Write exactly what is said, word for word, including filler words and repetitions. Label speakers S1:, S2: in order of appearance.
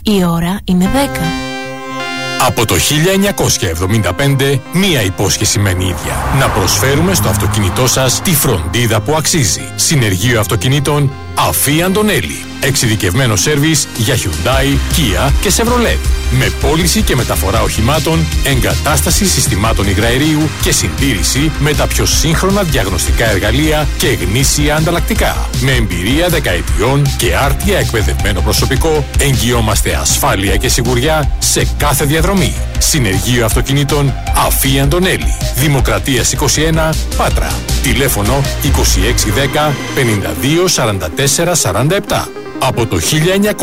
S1: Η ώρα είναι δέκα.
S2: Από το χίλια εννιακόσια εβδομήντα πέντε, μία υπόσχεση μένει ίδια. Να προσφέρουμε στο αυτοκίνητό σας τη φροντίδα που αξίζει. Συνεργείο αυτοκινήτων Αφή Αντωνέλη. Εξειδικευμένο σέρβις για Hyundai, Kia και Chevrolet. Με πώληση και μεταφορά οχημάτων, εγκατάσταση συστημάτων υγραερίου και συντήρηση με τα πιο σύγχρονα διαγνωστικά εργαλεία και γνήσια ανταλλακτικά. Με εμπειρία δεκαετιών και άρτια εκπαιδευμένο προσωπικό, εγγυόμαστε ασφάλεια και σιγουριά σε κάθε διαδρομή. Συνεργείο αυτοκινήτων Αφή Αντωνέλη. Δημοκρατίας είκοσι ένα, Πάτρα. Τηλέφωνο είκοσι έξι δέκα πενήντα δύο σαράντα τέσσερα σαράντα επτά. Από το χίλια εννιακόσια